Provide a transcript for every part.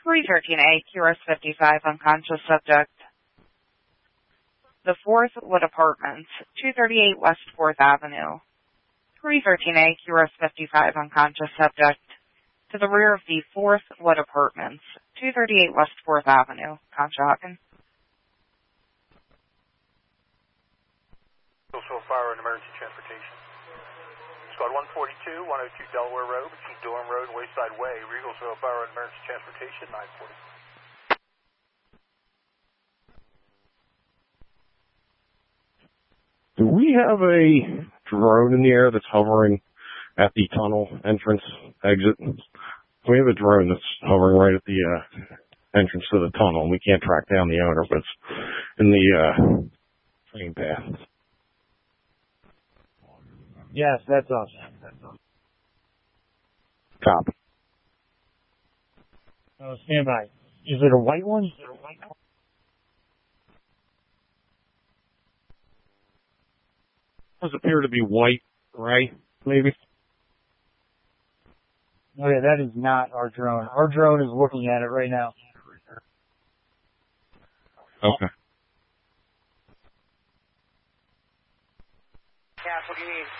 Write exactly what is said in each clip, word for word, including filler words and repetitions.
three thirteen A, Q R S fifty-five, unconscious subject. The fourth Wood Apartments, two thirty-eight West fourth Avenue. three thirteen A, Q R S fifty-five, unconscious subject. To the rear of the fourth Wood Apartments, two thirty-eight West fourth Avenue, Conshohocken. Also fire and emergency transportation. Squad one forty-two, one oh two Delaware Road, between Durham Road and Wayside Way. Regalsville Fire and Emergency Transportation, nine forty. Do we have a drone in the air that's hovering at the tunnel entrance exit? We have a drone that's hovering right at the uh, entrance to the tunnel, and we can't track down the owner, but it's in the uh, train path. Yes, that's us. That's us. Copy. Oh, stand by. Is it a white one? Is it a white one? Does appear to be white, right? Maybe. Okay, that is not our drone. Our drone is looking at it right now. Okay. Yeah, what do you need?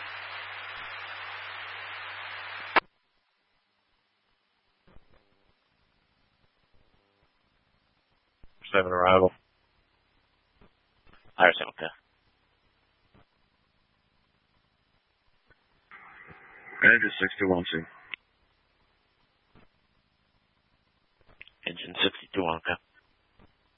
Seven arrival. Higher seven, okay. Engine sixty-one C. Engine sixty-two, okay.